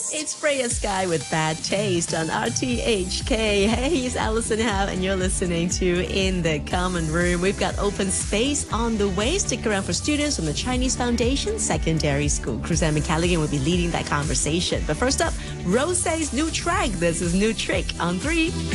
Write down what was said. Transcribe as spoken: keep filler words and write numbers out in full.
It's Freya Sky with Bad Taste on R T H K. Hey, it's Alison Howe, and you're listening to In the Common Room. We've got open space on the way. Stick around for students from the Chinese Foundation Secondary School. Cruzanne McCalligan will be leading that conversation. But first up, Rose's new track. This is New Trick on three.